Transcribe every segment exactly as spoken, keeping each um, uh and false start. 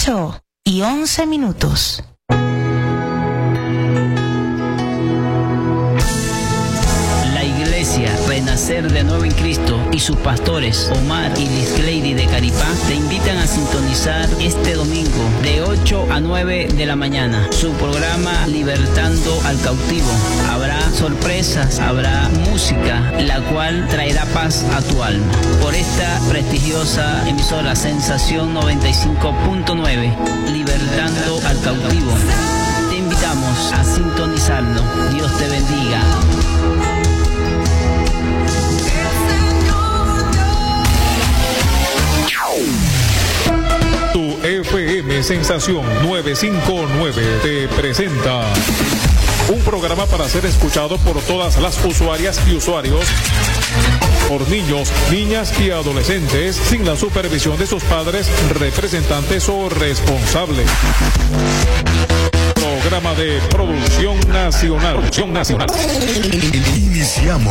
ocho y once minutos. Renacer de Nuevo en Cristo y sus pastores Omar y Liz Lady de Caripá te invitan a sintonizar este domingo de ocho a nueve de la mañana su programa Libertando al Cautivo. Habrá sorpresas, habrá música, la cual traerá paz a tu alma. Por esta prestigiosa emisora Sensación noventa y cinco punto nueve, Libertando al Cautivo. Te invitamos a sintonizarlo. Dios te bendiga. Tu F M Sensación novecientos cincuenta y nueve te presenta un programa para ser escuchado por todas las usuarias y usuarios, por niños, niñas y adolescentes, sin la supervisión de sus padres, representantes o responsables. Programa de producción nacional. Producción nacional. Iniciamos.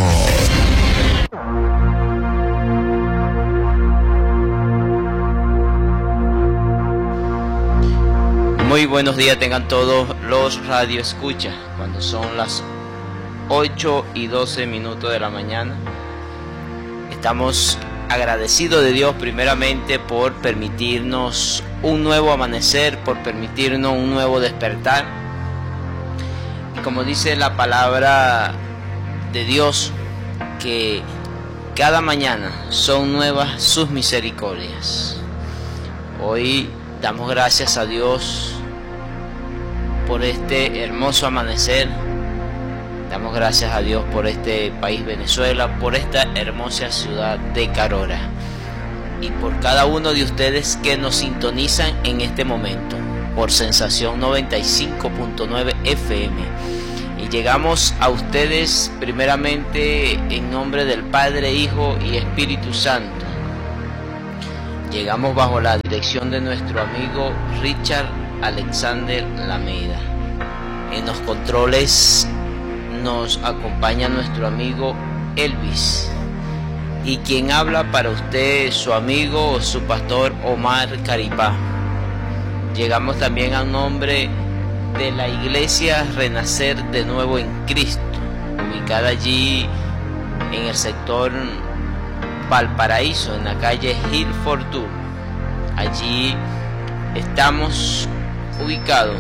Muy buenos días tengan todos los radioescuchas. Cuando son las ocho y doce minutos de la mañana, estamos agradecidos de Dios primeramente por permitirnos un nuevo amanecer, por permitirnos un nuevo despertar. Y como dice la palabra de Dios, que cada mañana son nuevas sus misericordias. Hoy damos gracias a Dios por este hermoso amanecer. Damos gracias a Dios por este país Venezuela, por esta hermosa ciudad de Carora y por cada uno de ustedes que nos sintonizan en este momento por Sensación noventa y cinco punto nueve F M. Y llegamos a ustedes primeramente en nombre del Padre, Hijo y Espíritu Santo. Llegamos bajo la dirección de nuestro amigo Richard Alexander Lameda. En los controles nos acompaña nuestro amigo Elvis. Y quien habla para usted, su amigo, su pastor Omar Caripá. Llegamos también a nombre de la iglesia Renacer de Nuevo en Cristo, ubicada allí en el sector Valparaíso, en la calle Hill Fortune. Allí estamos ubicados.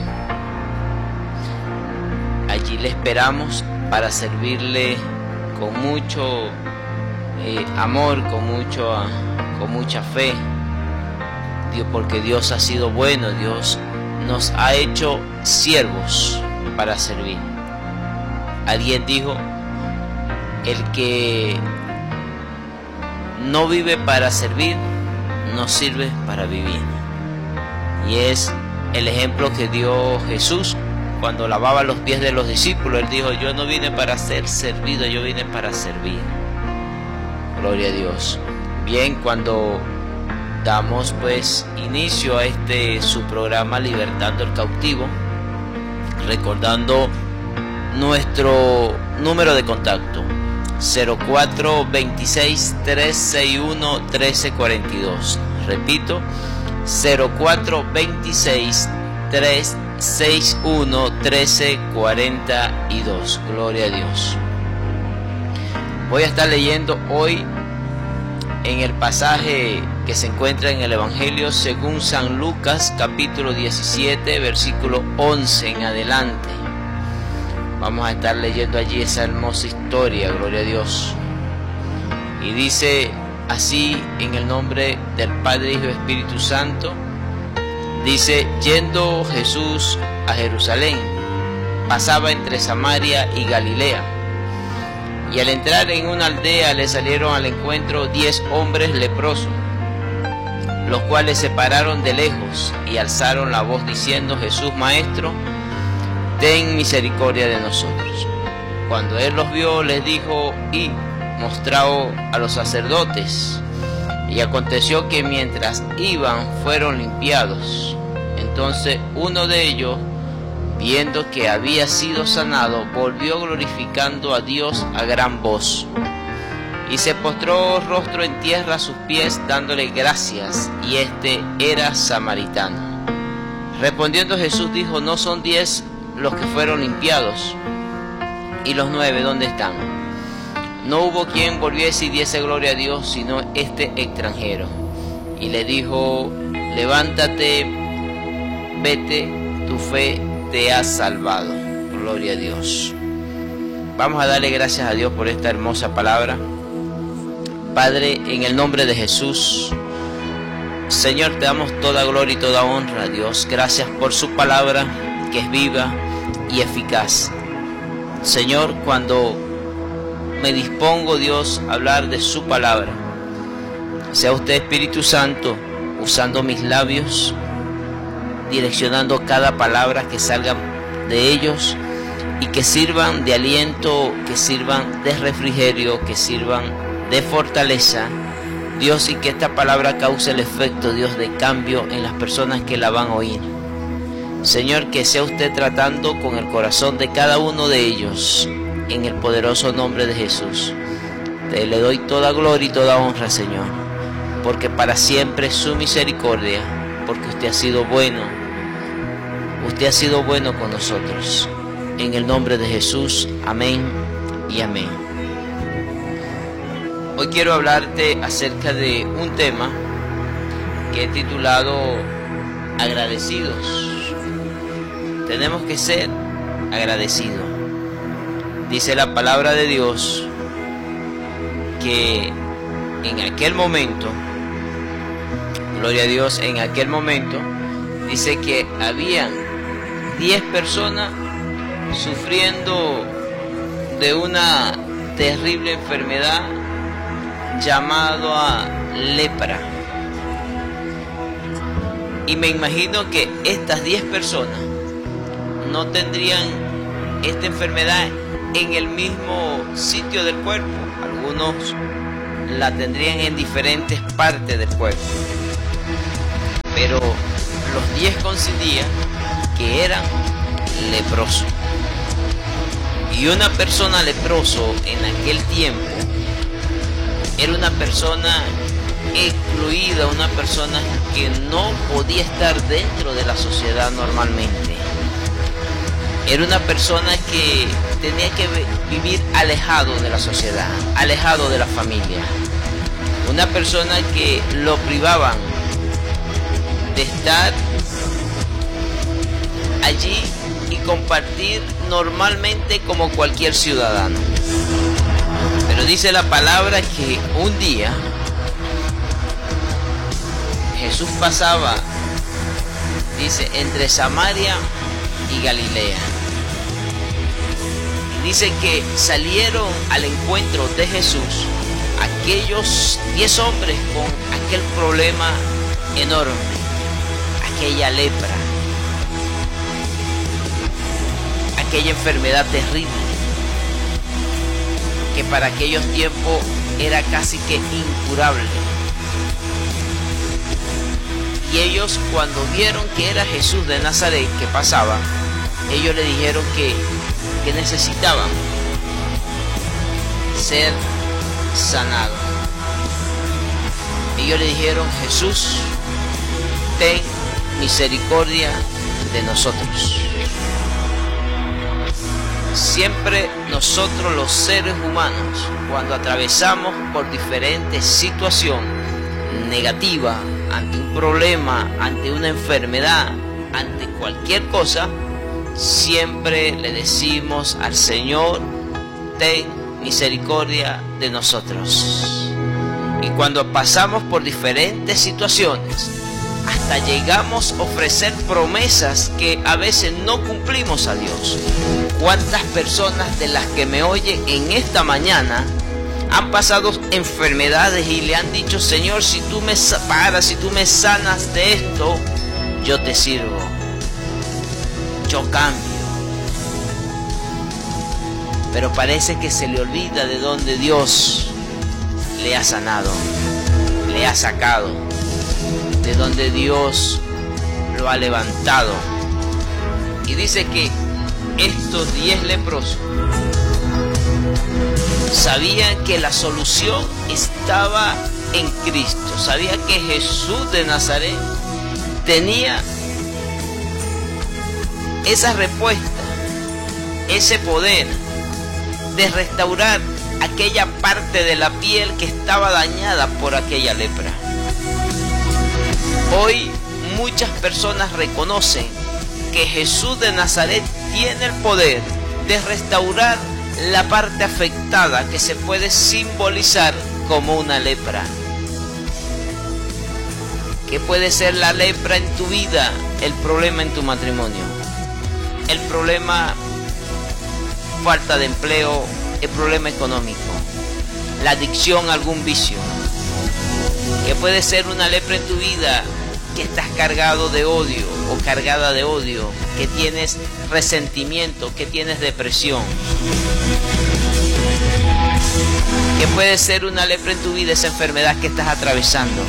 Allí le esperamos para servirle con mucho eh, amor, con mucho, con mucha fe. Dios, porque Dios ha sido bueno. Dios nos ha hecho siervos para servir. Alguien dijo: el que no vive para servir, no sirve para vivir. Y es el ejemplo que dio Jesús cuando lavaba los pies de los discípulos. Él dijo: yo no vine para ser servido, yo vine para servir. Gloria a Dios. Bien, cuando damos pues inicio a este su programa Libertando el Cautivo, recordando nuestro número de contacto: cero cuatro veintiséis, trescientos sesenta y uno, trece cuarenta y dos. Repito, cero cuatro veintiséis, trescientos sesenta y uno, trece cuarenta y dos. Gloria a Dios. Voy a estar leyendo hoy en el pasaje que se encuentra en el Evangelio según San Lucas, capítulo diecisiete, versículo once en adelante. Vamos a estar leyendo allí esa hermosa historia, gloria a Dios. Y dice así, en el nombre del Padre, Hijo y Espíritu Santo. Dice: yendo Jesús a Jerusalén, pasaba entre Samaria y Galilea. Y al entrar en una aldea le salieron al encuentro diez hombres leprosos, los cuales se pararon de lejos y alzaron la voz diciendo: Jesús, Maestro, ten misericordia de nosotros. Cuando él los vio, les dijo: id, mostraos a los sacerdotes. Y aconteció que mientras iban, fueron limpiados. Entonces uno de ellos, viendo que había sido sanado, volvió glorificando a Dios a gran voz. Y se postró rostro en tierra a sus pies, dándole gracias, y este era samaritano. Respondiendo Jesús dijo: no son diez los que fueron limpiados, y los nueve, ¿dónde están? No hubo quien volviese y diese gloria a Dios, sino este extranjero. Y le dijo: levántate, vete, tu fe te ha salvado. Gloria a Dios. Vamos a darle gracias a Dios por esta hermosa palabra. Padre, en el nombre de Jesús, Señor, te damos toda gloria y toda honra, Dios. Gracias por su palabra, que es viva y eficaz. Señor, cuando me dispongo, Dios, a hablar de su palabra, sea usted, Espíritu Santo, usando mis labios, direccionando cada palabra que salga de ellos, y que sirvan de aliento, que sirvan de refrigerio, que sirvan de fortaleza, Dios, y que esta palabra cause el efecto, Dios, de cambio en las personas que la van a oír. Señor, que sea usted tratando con el corazón de cada uno de ellos, en el poderoso nombre de Jesús. Te le doy toda gloria y toda honra, Señor, porque para siempre es su misericordia, porque usted ha sido bueno, usted ha sido bueno con nosotros. En el nombre de Jesús, amén y amén. Hoy quiero hablarte acerca de un tema que he titulado agradecidos. Tenemos que ser agradecidos. Dice la palabra de Dios que en aquel momento, gloria a Dios, en aquel momento, dice que habían diez personas sufriendo de una terrible enfermedad llamado a lepra. Y me imagino que estas diez personas no tendrían esta enfermedad en el mismo sitio del cuerpo. Algunos la tendrían en diferentes partes del cuerpo, pero los diez coincidían que eran leprosos. Y una persona leproso en aquel tiempo era una persona excluida, una persona que no podía estar dentro de la sociedad normalmente. Era una persona que tenía que vivir alejado de la sociedad, alejado de la familia. Una persona que lo privaban de estar allí y compartir normalmente como cualquier ciudadano. Pero dice la palabra que un día Jesús pasaba, dice, entre Samaria y Galilea. Y dice que salieron al encuentro de Jesús aquellos diez hombres con aquel problema enorme, aquella lepra, aquella enfermedad terrible que para aquellos tiempos era casi que incurable. Y ellos, cuando vieron que era Jesús de Nazaret que pasaba, ellos le dijeron que, que necesitaban ser sanados. Ellos le dijeron: Jesús, ten misericordia de nosotros. Siempre nosotros, los seres humanos, cuando atravesamos por diferentes situaciones negativas, ante un problema, ante una enfermedad, ante cualquier cosa, siempre le decimos al Señor: ten misericordia de nosotros. Y cuando pasamos por diferentes situaciones, hasta llegamos a ofrecer promesas que a veces no cumplimos a Dios. ¿Cuántas personas de las que me oyen en esta mañana han pasado enfermedades y le han dicho: Señor, si tú me paras, si tú me sanas de esto, yo te sirvo, yo cambio? Pero parece que se le olvida de dónde Dios le ha sanado, le ha sacado, de donde Dios lo ha levantado. Y dice que estos diez leprosos sabían que la solución estaba en Cristo, sabían que Jesús de Nazaret tenía esa respuesta, ese poder de restaurar aquella parte de la piel que estaba dañada por aquella lepra. Hoy muchas personas reconocen que Jesús de Nazaret tiene el poder de restaurar la parte afectada que se puede simbolizar como una lepra. ¿Qué puede ser la lepra en tu vida? El problema en tu matrimonio, el problema falta de empleo, el problema económico, la adicción a algún vicio. ¿Qué puede ser una lepra en tu vida? Que estás cargado de odio o cargada de odio, que tienes resentimiento, que tienes depresión. ¿Qué puede ser una lepra en tu vida? Esa enfermedad que estás atravesando.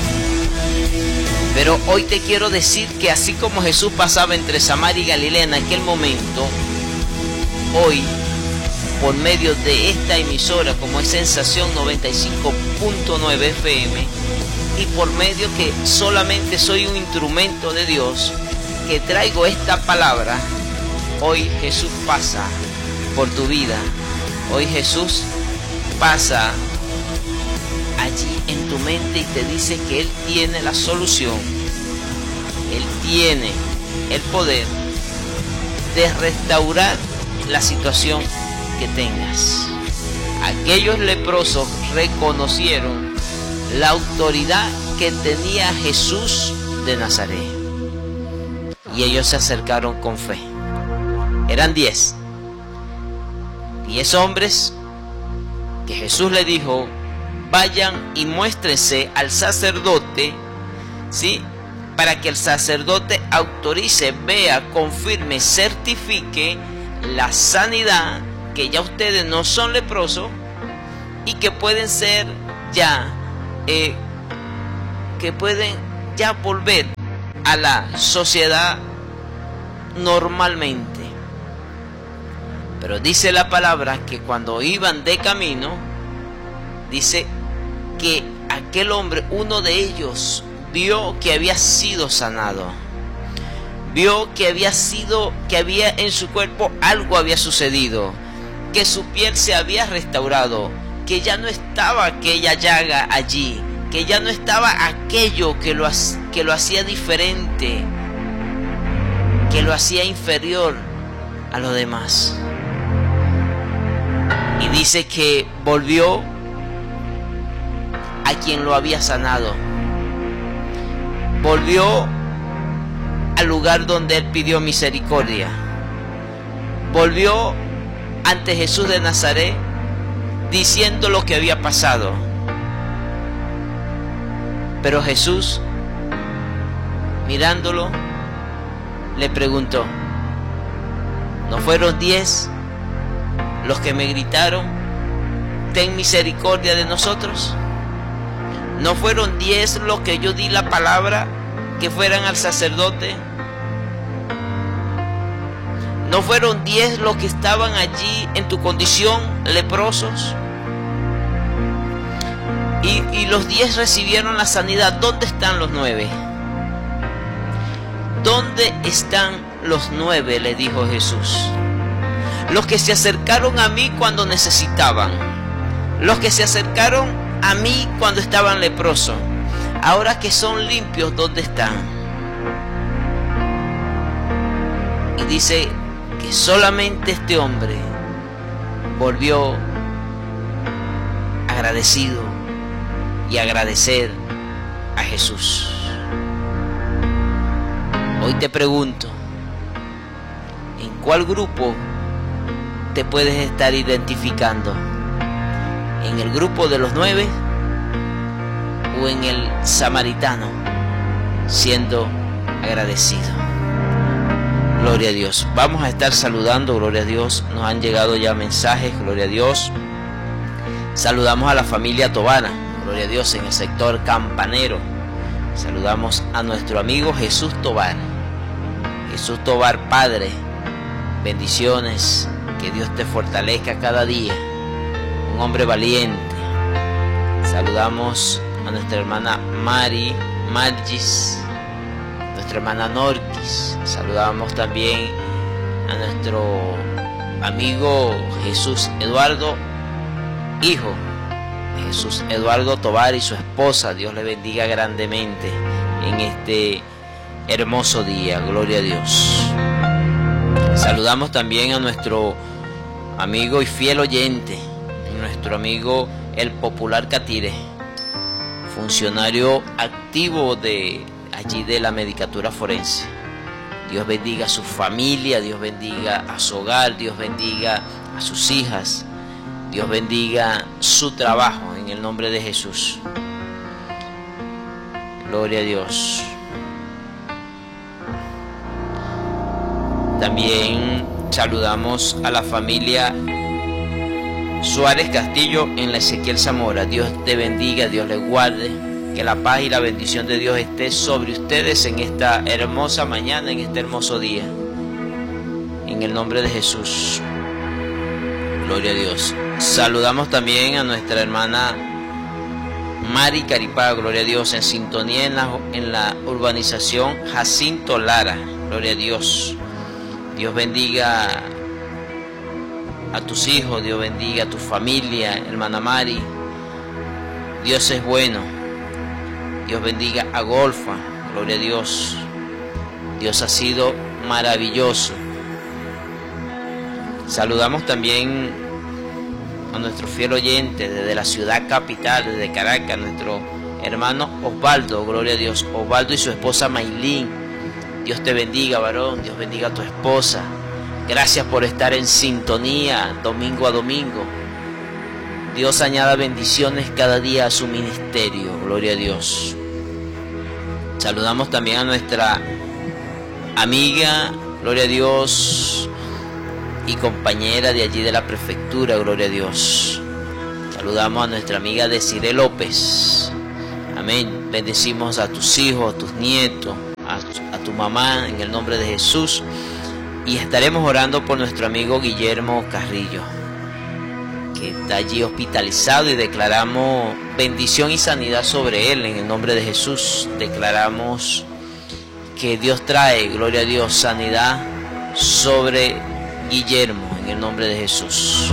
Pero hoy te quiero decir que así como Jesús pasaba entre Samaria y Galilea en aquel momento, hoy, por medio de esta emisora como es Sensación noventa y cinco punto nueve F M, y por medio que solamente soy un instrumento de Dios, que traigo esta palabra, hoy Jesús pasa por tu vida. Hoy Jesús pasa allí en tu mente y te dice que Él tiene la solución. Él tiene el poder de restaurar la situación que tengas. Aquellos leprosos reconocieron la autoridad que tenía Jesús de Nazaret y ellos se acercaron con fe. Eran diez. Diez hombres que Jesús le dijo: vayan y muéstrense al sacerdote, ¿sí? Para que el sacerdote autorice, vea, confirme, certifique la sanidad, que ya ustedes no son leprosos y que pueden ser ya, eh, que pueden ya volver a la sociedad normalmente. Pero dice la palabra que cuando iban de camino, dice que aquel hombre, uno de ellos, vio que había sido sanado. Vio que había sido, que había en su cuerpo algo había sucedido, que su piel se había restaurado, que ya no estaba aquella llaga allí, que ya no estaba aquello que lo, que lo hacía diferente, que lo hacía inferior a los demás. Y dice que volvió a quien lo había sanado. Volvió al lugar donde él pidió misericordia. Volvió ante Jesús de Nazaret diciendo lo que había pasado. Pero Jesús, mirándolo, le preguntó: ¿no fueron diez los que me gritaron, ten misericordia de nosotros? ¿No fueron diez los que yo di la palabra que fueran al sacerdote? ¿No fueron diez los que estaban allí en tu condición, leprosos? Y, y los diez recibieron la sanidad. ¿Dónde están los nueve? ¿Dónde están los nueve?, le dijo Jesús. Los que se acercaron a mí cuando necesitaban. Los que se acercaron a mí cuando estaban leprosos. Ahora que son limpios, ¿dónde están? Y dice que solamente este hombre volvió agradecido y agradecer a Jesús. Hoy te pregunto, ¿en cuál grupo te puedes estar identificando? ¿En el grupo de los nueve o en el samaritano, siendo agradecido? Gloria a Dios. Vamos a estar saludando, gloria a Dios. Nos han llegado ya mensajes, gloria a Dios. Saludamos a la familia Tobar, gloria a Dios, en el sector Campanero. Saludamos a nuestro amigo Jesús Tobar. Jesús Tobar, Padre, bendiciones, que Dios te fortalezca cada día. Un hombre valiente. Saludamos a nuestra hermana Mari Margis, nuestra hermana Norquis. Saludamos también a nuestro amigo Jesús Eduardo, hijo Jesús Eduardo Tovar y su esposa. Dios le bendiga grandemente en este hermoso día. Gloria a Dios. Saludamos también a nuestro amigo y fiel oyente, nuestro amigo el Popular Catire, funcionario activo de allí de la Medicatura Forense. Dios bendiga a su familia, Dios bendiga a su hogar, Dios bendiga a sus hijas, Dios bendiga su trabajo en el nombre de Jesús. Gloria a Dios. También saludamos a la familia Suárez Castillo en la Ezequiel Zamora. Dios te bendiga, Dios les guarde. Que la paz y la bendición de Dios esté sobre ustedes en esta hermosa mañana, en este hermoso día. En el nombre de Jesús. Gloria a Dios. Saludamos también a nuestra hermana Mari Caripá, gloria a Dios, en sintonía en la, en la urbanización Jacinto Lara. Gloria a Dios. Dios bendiga a tus hijos, Dios bendiga a tu familia, hermana Mari. Dios es bueno. Dios bendiga a Golfa, gloria a Dios. Dios ha sido maravilloso. Saludamos también a nuestro fiel oyente desde la ciudad capital, desde Caracas, nuestro hermano Osvaldo, gloria a Dios. Osvaldo y su esposa Maylin. Dios te bendiga, varón. Dios bendiga a tu esposa. Gracias por estar en sintonía domingo a domingo. Dios añada bendiciones cada día a su ministerio. Gloria a Dios. Saludamos también a nuestra amiga, gloria a Dios, y compañera de allí de la prefectura, gloria a Dios. Saludamos a nuestra amiga Desiree López. Amén. Bendecimos a tus hijos, a tus nietos, a tu, a tu mamá en el nombre de Jesús. Y estaremos orando por nuestro amigo Guillermo Carrillo, que está allí hospitalizado, y declaramos bendición y sanidad sobre él en el nombre de Jesús. Declaramos que Dios trae, gloria a Dios, sanidad sobre Guillermo en el nombre de Jesús.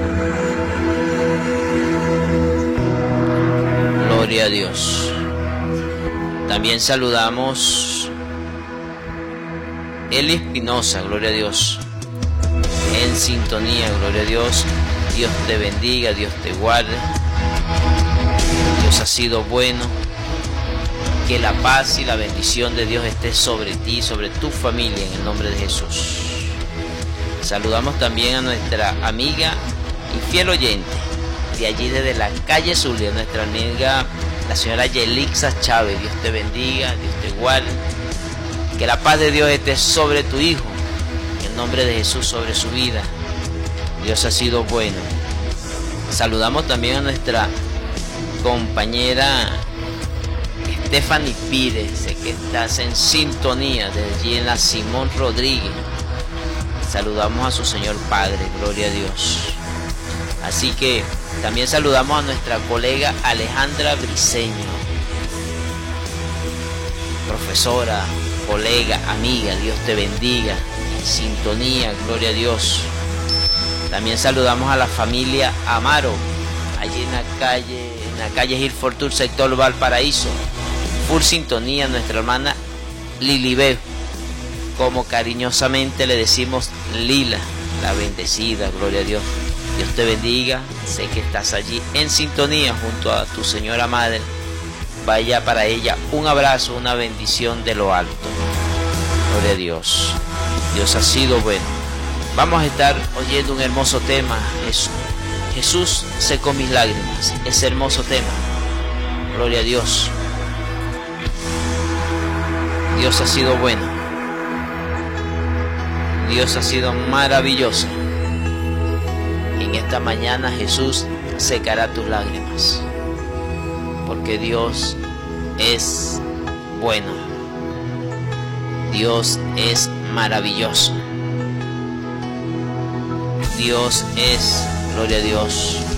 Gloria a Dios. También saludamos Eli Espinosa, gloria a Dios, en sintonía, gloria a Dios. Dios te bendiga, Dios te guarde. Dios ha sido bueno. Que la paz y la bendición de Dios esté sobre ti, sobre tu familia, en el nombre de Jesús. Saludamos también a nuestra amiga y fiel oyente de allí desde la calle Zulia, nuestra amiga la señora Yelixa Chávez. Dios te bendiga, Dios te guarde. Que la paz de Dios esté sobre tu hijo, en el nombre de Jesús, sobre su vida. Dios ha sido bueno. Saludamos también a nuestra compañera Stephanie Pires, sé que estás en sintonía desde allí en la Simón Rodríguez. Saludamos a su Señor Padre, gloria a Dios. Así que también saludamos a nuestra colega Alejandra Briceño, profesora, colega, amiga. Dios te bendiga, en sintonía, gloria a Dios. También saludamos a la familia Amaro, allí en la calle, en la calle Gil Fortur, sector Valparaíso. Full sintonía, nuestra hermana Lilibé, como cariñosamente le decimos Lila, la bendecida, gloria a Dios. Dios te bendiga, sé que estás allí en sintonía junto a tu señora madre. Vaya para ella un abrazo, una bendición de lo alto. Gloria a Dios. Dios ha sido bueno. Vamos a estar oyendo un hermoso tema. Jesús, Jesús secó mis lágrimas. Ese hermoso tema. Gloria a Dios. Dios ha sido bueno. Dios ha sido maravilloso. En esta mañana Jesús secará tus lágrimas. Porque Dios es bueno. Dios es maravilloso. Dios es, gloria a Dios,